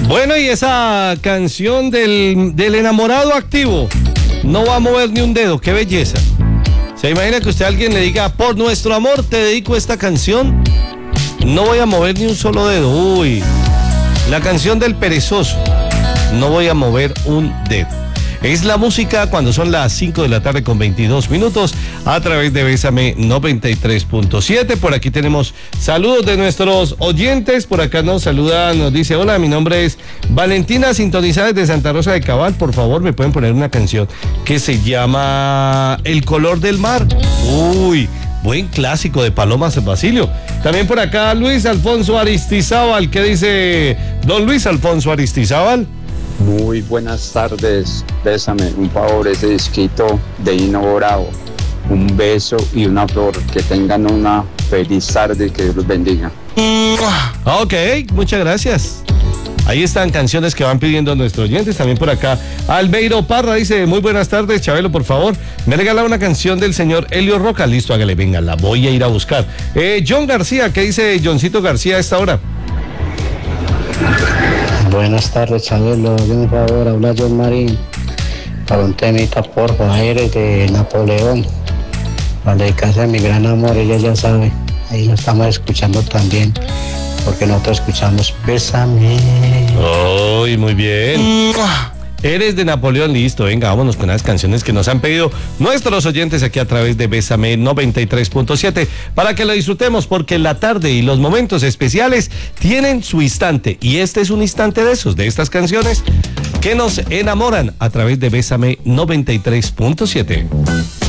Bueno, y esa canción del enamorado activo no va a mover ni un dedo, qué belleza. ¿Se imagina que usted a alguien le diga, por nuestro amor te dedico esta canción? No voy a mover ni un solo dedo. Uy, la canción del perezoso, no voy a mover un dedo. Es la música cuando son las 5 de la tarde con 22 minutos a través de Bésame 93.7. Por aquí tenemos saludos de nuestros oyentes. Por acá nos saluda, nos dice, hola, mi nombre es Valentina, sintonizada desde Santa Rosa de Cabal. Por favor, me pueden poner una canción que se llama El color del mar. Uy, buen clásico de Palomas Basilio. También por acá Luis Alfonso Aristizábal. ¿Qué dice don Luis Alfonso Aristizábal? Muy buenas tardes, bésame, un favor, ese disquito de Hino Bravo, un beso y una flor, que tengan una feliz tarde, que Dios los bendiga. Ok, muchas gracias. Ahí están canciones que van pidiendo nuestros oyentes. También por acá Albeiro Parra dice, muy buenas tardes, Chabelo, por favor, me regala una canción del señor Helio Roca. Listo, hágale, venga, la voy a ir a buscar. John García, ¿qué dice Johncito García a esta hora? Buenas tardes, Chabelo, por favor, habla John Marín, para un temita, porfa, Eres de Napoleón, para dedicarse a mi gran amor, ella ya sabe, ahí lo estamos escuchando también, porque nosotros escuchamos Bésame. ¡Ay, muy bien! Eres de Napoleón, listo, venga, vámonos con las canciones que nos han pedido nuestros oyentes aquí a través de Bésame 93.7 para que lo disfrutemos, porque la tarde y los momentos especiales tienen su instante, y este es un instante de esos, de estas canciones que nos enamoran a través de Bésame 93.7.